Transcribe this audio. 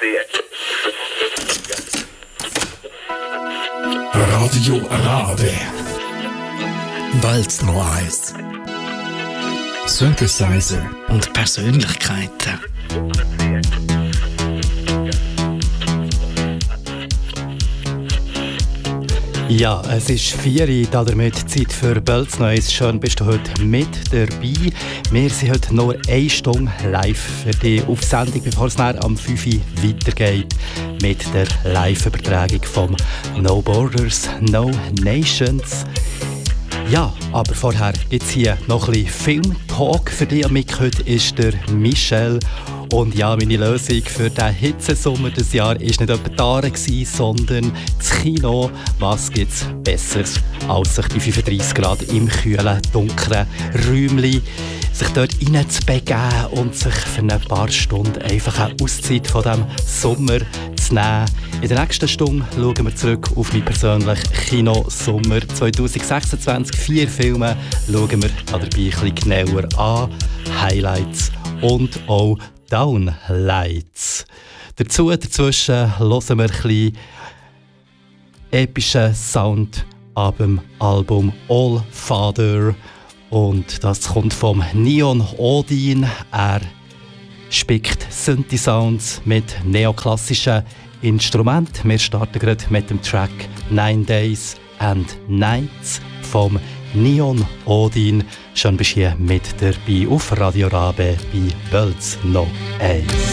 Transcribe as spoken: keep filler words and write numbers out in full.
Radio Rabe. Bald noch eins. Synthesizer und Persönlichkeiten. Ja, es ist vier Uhr, damit Zeit für Bölz Neues. Schön bist du heute mit dabei. Wir sind heute nur eine Stunde live für dich auf Sendung, bevor es dann am fünf Uhr weitergeht mit der Live-Übertragung vom No Borders, No Nations. Ja, aber vorher gibt es hier noch ein bisschen Film-Talk für dich. Mit heute ist der Michel. Und ja, meine Lösung für den Hitzesommer des Jahres war nicht etwa da gewesen, sondern das Kino. Was gibt es Besseres, als sich bei fünfunddreissig Grad im kühlen, dunklen Räumchen sich dort reinzubegeben und sich für ein paar Stunden einfach eine Auszeit von diesem Sommer zu nehmen. In der nächsten Stunde schauen wir zurück auf meinen persönlichen Kinosommer zwanzig sechsundzwanzig. Vier Filme schauen wir dabei ein bisschen genauer an. Highlights und auch Downlights. Dazu, dazwischen hören wir ein bisschen epischen Sound ab dem Album All Father. Und das kommt vom Neon Odin. Er spickt Synthi-Sounds mit neoklassischen Instrumenten. Wir starten gerade mit dem Track Nine Days and Nights vom Neon Odin. Schon bist du hier mit dabei auf Radio Rabe bei Bölz noch eins.